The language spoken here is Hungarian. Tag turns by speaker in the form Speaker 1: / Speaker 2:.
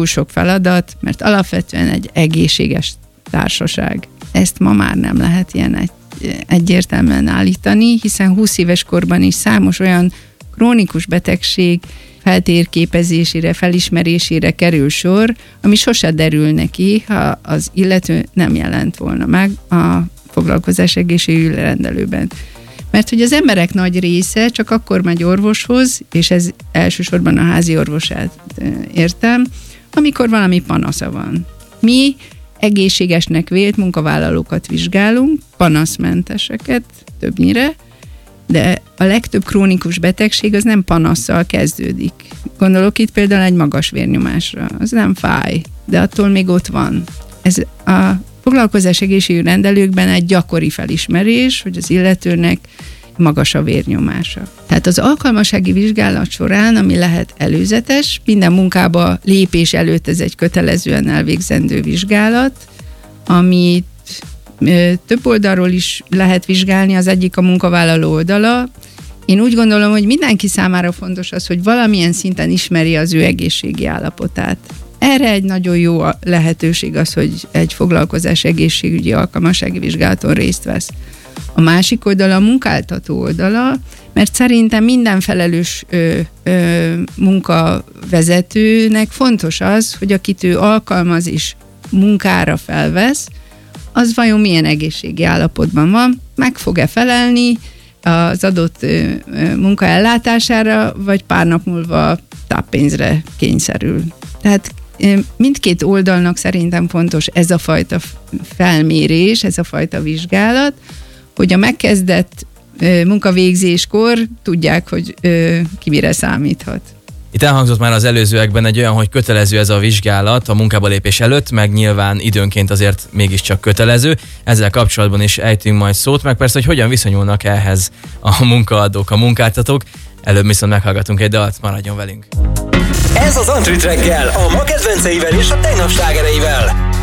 Speaker 1: túl sok feladat, mert alapvetően egy egészséges társaság. Ezt ma már nem lehet ilyen egyértelműen állítani, hiszen 20 éves korban is számos olyan krónikus betegség feltérképezésére, felismerésére kerül sor, ami sose derül neki, ha az illető nem jelent volna meg a foglalkozás egészségügyi rendelőben. Mert hogy az emberek nagy része csak akkor megy orvoshoz, és ez elsősorban a házi orvosát értem, amikor valami panasza van. Mi egészségesnek vélt munkavállalókat vizsgálunk, panaszmenteseket többnyire, de a legtöbb krónikus betegség az nem panasszal kezdődik. Gondolok itt például egy magas vérnyomásra. Az nem fáj, de attól még ott van. Ez a foglalkozás egészségügyi rendelőkben egy gyakori felismerés, hogy az illetőnek magas a vérnyomása. Tehát az alkalmassági vizsgálat során, ami lehet előzetes, minden munkába lépés előtt ez egy kötelezően elvégzendő vizsgálat, amit több oldalról is lehet vizsgálni, az egyik a munkavállaló oldala. Én úgy gondolom, hogy mindenki számára fontos az, hogy valamilyen szinten ismeri az ő egészségi állapotát. Erre egy nagyon jó lehetőség az, hogy egy foglalkozás egészségügyi alkalmassági vizsgálaton részt vesz. A másik oldala a munkáltató oldala, mert szerintem minden felelős munkavezetőnek fontos az, hogy akit ő alkalmaz és munkára felvesz, az vajon milyen egészségi állapotban van, meg fog-e felelni az adott munka ellátására, vagy pár nap múlva táppénzre kényszerül. Tehát mindkét oldalnak szerintem fontos ez a fajta felmérés, ez a fajta vizsgálat, hogy a megkezdett munkavégzéskor tudják, hogy ki mire számíthat.
Speaker 2: Itt elhangzott már az előzőekben egy olyan, hogy kötelező ez a vizsgálat a munkába lépés előtt, meg nyilván időnként azért mégiscsak kötelező. Ezzel kapcsolatban is ejtünk majd szót, meg persze, hogy hogyan viszonyulnak ehhez a munkaadók, a munkáltatók. Előbb viszont meghallgatunk egy dalt, maradjon velünk.
Speaker 3: Ez az Antrit reggel, a ma kedvenceivel és a tegnap slágereivel.